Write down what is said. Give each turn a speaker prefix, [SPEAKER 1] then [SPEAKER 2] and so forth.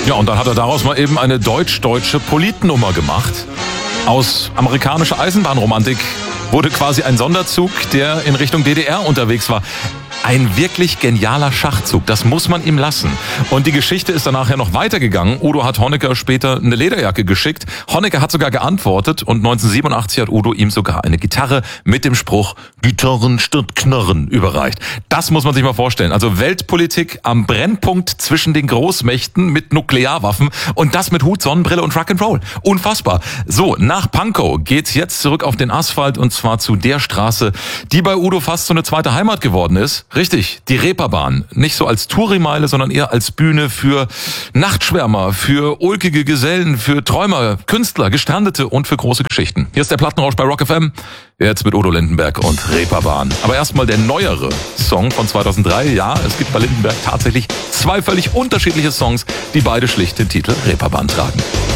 [SPEAKER 1] Ja, und dann hat er daraus mal eben eine deutsch-deutsche Politnummer gemacht. Aus amerikanischer Eisenbahnromantik wurde quasi ein Sonderzug, der in Richtung DDR unterwegs war. Ein wirklich genialer Schachzug, das muss man ihm lassen. Und die Geschichte ist danach ja noch weitergegangen. Udo hat Honecker später eine Lederjacke geschickt. Honecker hat sogar geantwortet und 1987 hat Udo ihm sogar eine Gitarre mit dem Spruch Gitarren statt Knarren überreicht. Das muss man sich mal vorstellen. Also Weltpolitik am Brennpunkt zwischen den Großmächten mit Nuklearwaffen und das mit Hut, Sonnenbrille und Rock'n'Roll. Unfassbar. So, nach Pankow geht's jetzt zurück auf den Asphalt und zwar zu der Straße, die bei Udo fast so eine zweite Heimat geworden ist. Richtig, die Reeperbahn. Nicht so als Tourimeile, sondern eher als Bühne für Nachtschwärmer, für ulkige Gesellen, für Träumer, Künstler, Gestrandete und für große Geschichten. Hier ist der Plattenrausch bei Rock FM. Jetzt mit Udo Lindenberg und Reeperbahn. Aber erstmal der neuere Song von 2003. Ja, es gibt bei Lindenberg tatsächlich 2 völlig unterschiedliche Songs, die beide schlicht den Titel Reeperbahn tragen.